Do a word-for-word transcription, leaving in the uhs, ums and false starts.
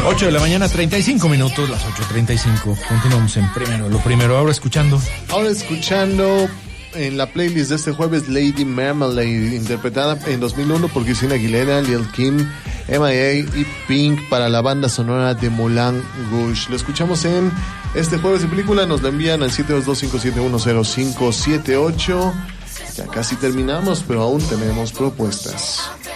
ocho de la mañana, treinta y cinco minutos, las ocho treinta y cinco. Continuamos en primero. Lo primero, ahora escuchando. Ahora escuchando en la playlist de este jueves Lady Marmalade, interpretada en dos mil uno por Christina Aguilera, Lil Kim, M I A y Pink para la banda sonora de Moulin Rouge. Lo escuchamos en este jueves de película. Nos lo envían al siete dos dos, cinco siete uno, cero cinco siete ocho. Ya casi terminamos, pero aún tenemos propuestas.